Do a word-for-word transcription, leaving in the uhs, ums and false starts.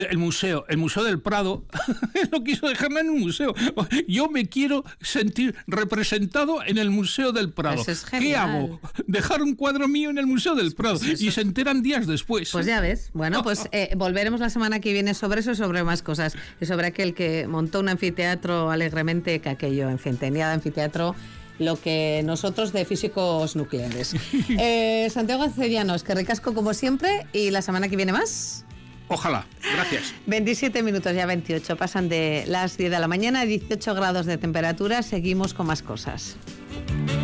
El museo, el Museo del Prado, no quiso dejarme en un museo. Yo me quiero sentir representado en el Museo del Prado. Eso es ¿Qué genial. hago? Dejar un cuadro mío en el Museo del Prado Pues y es... se enteran días después. Pues ya ves. Bueno, pues eh, volveremos la semana que viene sobre eso y sobre más cosas. Y sobre aquel que montó un anfiteatro alegremente, que aquello, en fin, tenía de anfiteatro lo que nosotros de físicos nucleares. eh, Santiago Castellanos, que ricasco como siempre, y la semana que viene más. Ojalá. Gracias. veintisiete minutos, ya veintiocho. Pasan de las diez de la mañana, dieciocho grados de temperatura. Seguimos con más cosas.